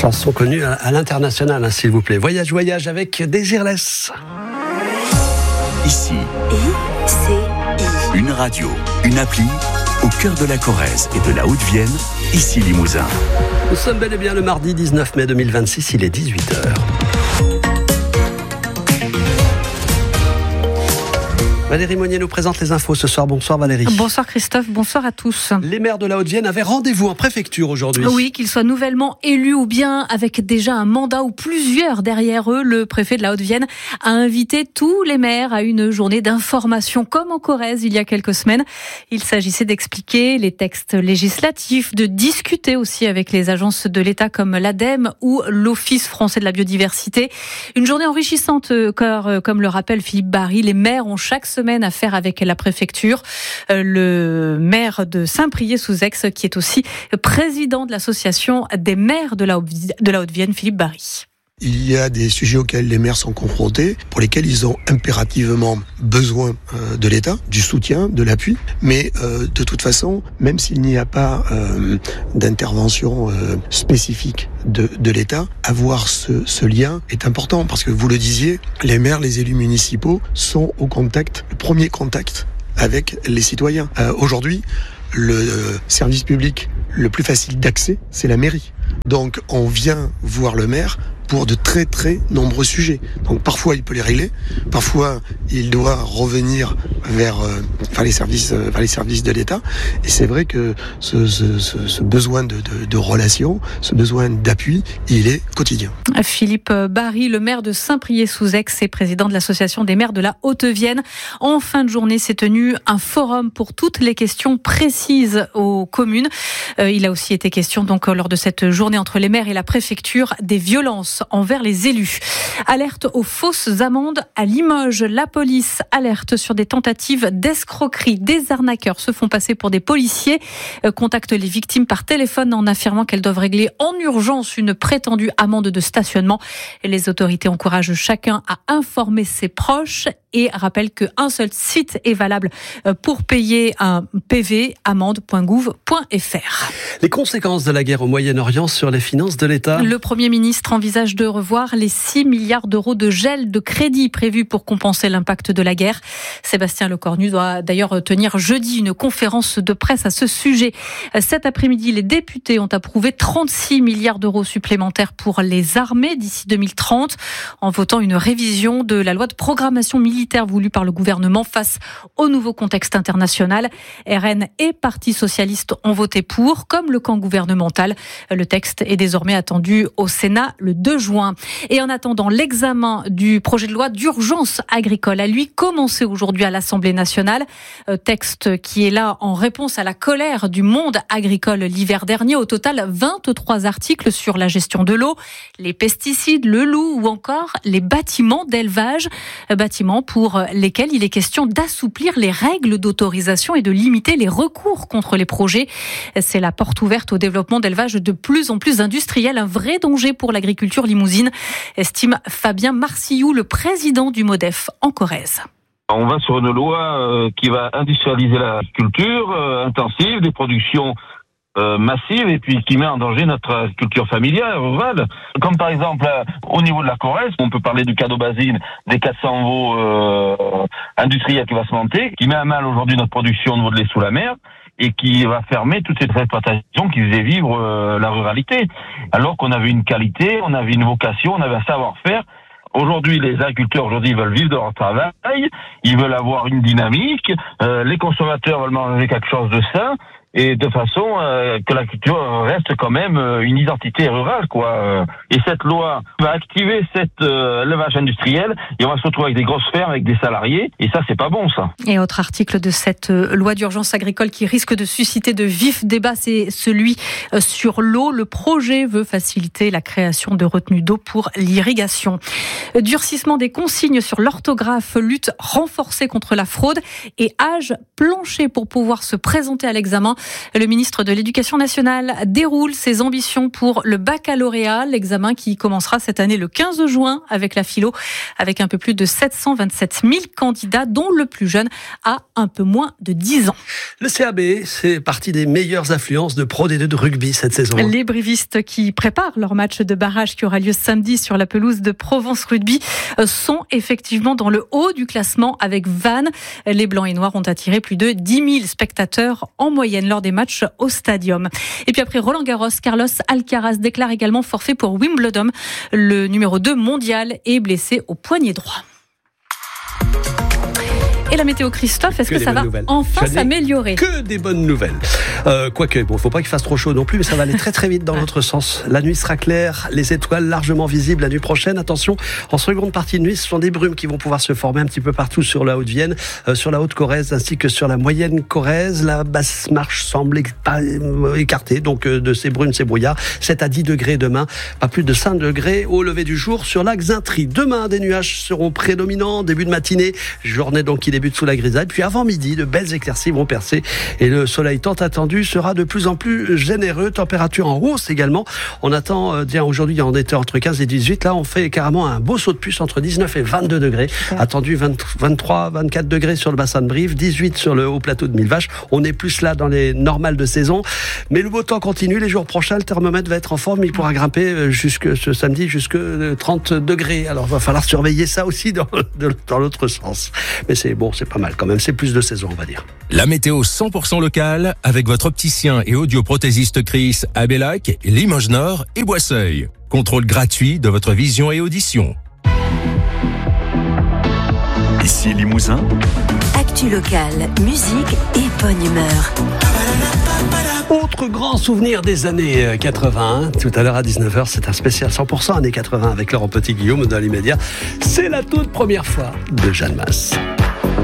Chanson connue à l'international, s'il vous plaît. Voyage, voyage avec Désirless. Ici, une radio, une appli, au cœur de la Corrèze et de la Haute-Vienne, ici Limousin. Nous sommes bel et bien le mardi 19 mai 2026, il est 18h. Valérie Monnier nous présente les infos ce soir. Bonsoir Valérie. Bonsoir Christophe, bonsoir à tous. Les maires de la Haute-Vienne avaient rendez-vous en préfecture aujourd'hui. Oui, qu'ils soient nouvellement élus ou bien avec déjà un mandat ou plusieurs derrière eux, le préfet de la Haute-Vienne a invité tous les maires à une journée d'information comme en Corrèze il y a quelques semaines. Il s'agissait d'expliquer les textes législatifs, de discuter aussi avec les agences de l'État comme l'ADEME ou l'Office français de la biodiversité. Une journée enrichissante car, comme le rappelle Philippe Barry, les maires ont chaque semaine à faire avec la préfecture. Le maire de Saint-Priest-sous-Aix, qui est aussi président de l'association des maires de la Haute-Vienne, Philippe Barry. Il y a des sujets auxquels les maires sont confrontés, pour lesquels ils ont impérativement besoin de l'État, du soutien, de l'appui. Mais de toute façon, même s'il n'y a pas d'intervention spécifique de l'État, avoir ce lien est important. Parce que vous le disiez, les maires, les élus municipaux sont au contact, le premier contact avec les citoyens. Aujourd'hui, le service public le plus facile d'accès, c'est la mairie. Donc on vient voir le maire pour de très très nombreux sujets. Donc parfois il peut les régler, parfois il doit revenir vers les services de l'État. Et c'est vrai que ce besoin de relation, ce besoin d'appui, il est quotidien. Philippe Barry, le maire de Saint-Priest-sous-Aix et président de l'association des maires de la Haute-Vienne. En fin de journée s'est tenu un forum pour toutes les questions précises aux communes. Il a aussi été question donc lors de cette journée entre les maires et la préfecture des violences envers les élus. Alerte aux fausses amendes à Limoges. La police alerte sur des tentatives d'escroquerie. Des arnaqueurs se font passer pour des policiers, contactent les victimes par téléphone en affirmant qu'elles doivent régler en urgence une prétendue amende de stationnement. Les autorités encouragent chacun à informer ses proches et rappellent qu'un seul site est valable pour payer un PV, amende.gouv.fr. Les conséquences de la guerre au Moyen-Orient sur les finances de l'État. Le Premier ministre envisage de revoir les 6 milliards d'euros de gel de crédit prévus pour compenser l'impact de la guerre. Sébastien Lecornu doit d'ailleurs tenir jeudi une conférence de presse à ce sujet. Cet après-midi, les députés ont approuvé 36 milliards d'euros supplémentaires pour les armées d'ici 2030 en votant une révision de la loi de programmation militaire voulue par le gouvernement face au nouveau contexte international. RN et Parti socialiste ont voté pour, comme le camp gouvernemental. Le texte est désormais attendu au Sénat le 2 juin. Et en attendant, l'examen du projet de loi d'urgence agricole a lui commencé aujourd'hui à l'Assemblée nationale. Texte qui est là en réponse à la colère du monde agricole l'hiver dernier. Au total, 23 articles sur la gestion de l'eau, les pesticides, le loup ou encore les bâtiments d'élevage. Bâtiments pour lesquels il est question d'assouplir les règles d'autorisation et de limiter les recours contre les projets. C'est la porte ouverte au développement d'élevage de plus en plus industriel, un vrai danger pour l'agriculture limousine, estime Fabien Marcillou, le président du MODEF en Corrèze. On va sur une loi qui va industrialiser l'agriculture intensive, des productions massive et puis qui met en danger notre culture familiale, rurale. Comme par exemple, au niveau de la Corrèze, on peut parler du Cadobasine, des 400 veaux industriels qui va se monter, qui met à mal aujourd'hui notre production au niveau de lait sous la mer et qui va fermer toutes ces exploitations qui faisaient vivre la ruralité. Alors qu'on avait une qualité, on avait une vocation, on avait un savoir-faire. Aujourd'hui, les agriculteurs veulent vivre de leur travail, ils veulent avoir une dynamique, les consommateurs veulent manger quelque chose de sain, et de façon que la culture reste quand même une identité rurale, quoi. Et cette loi va activer cet élevage industriel et on va se retrouver avec des grosses fermes, avec des salariés, et ça, c'est pas bon, ça. Et autre article de cette loi d'urgence agricole qui risque de susciter de vifs débats, c'est celui sur l'eau. Le projet veut faciliter la création de retenues d'eau pour l'irrigation. Durcissement des consignes sur l'orthographe, lutte renforcée contre la fraude et âge plancher pour pouvoir se présenter à l'examen. Le ministre de l'Éducation nationale déroule ses ambitions pour le baccalauréat, l'examen qui commencera cette année le 15 juin avec la philo, avec un peu plus de 727 000 candidats, dont le plus jeune a un peu moins de 10 ans. Le CAB, c'est partie des meilleures affluences de Pro D2 de rugby cette saison. Les brivistes qui préparent leur match de barrage qui aura lieu samedi sur la pelouse de Provence Rugby sont effectivement dans le haut du classement avec Vannes. Les Blancs et Noirs ont attiré plus de 10 000 spectateurs en moyenne lors des matchs au Stadium. Et puis après Roland-Garros, Carlos Alcaraz déclare également forfait pour Wimbledon. Le numéro 2 mondial est blessé au poignet droit. Et la météo, Christophe, est-ce que ça va enfin s'améliorer ? Que des bonnes nouvelles. Quoique, bon, il ne faut pas qu'il fasse trop chaud non plus, mais ça va aller très très vite dans l'autre sens. La nuit sera claire, les étoiles largement visibles la nuit prochaine. Attention, en seconde partie de nuit, ce sont des brumes qui vont pouvoir se former un petit peu partout sur la Haute-Vienne, sur la Haute-Corrèze ainsi que sur la moyenne Corrèze. La basse marche semble écartée donc de ces brumes, ces brouillards. 7 à 10 degrés demain, pas plus de 5 degrés au lever du jour sur la Xintrie. Demain, des nuages seront prédominants, début de matinée, journée donc qui débute sous la grisaille, puis avant midi, de belles éclaircies vont percer et le soleil tant attendu sera de plus en plus généreux. Température en hausse également. On attend, aujourd'hui on était entre 15 et 18, là on fait carrément un beau saut de puce entre 19 et 22 degrés. Ouais. Attendu 23, 24 degrés sur le bassin de Brive, 18 sur le haut plateau de Millevaches. On est plus là dans les normales de saison, mais le beau temps continue. Les jours prochains, le thermomètre va être en forme, il pourra grimper jusque ce samedi jusque 30 degrés. Alors il va falloir surveiller ça aussi dans l'autre sens. Mais c'est bon, c'est pas mal quand même, c'est plus de saison on va dire. La météo 100% locale avec votre opticien et audioprothésiste Chris à Bellac, Limoges Nord et Boisseuil. Contrôle gratuit de votre vision et audition. Ici Limousin. Actu locale, musique et bonne humeur. Autre grand souvenir des années 80, tout à l'heure à 19h, c'est un spécial 100% années 80 avec Laurent Petit-Guillaume dans l'immédiat. C'est la toute première fois de Jeanne Masse.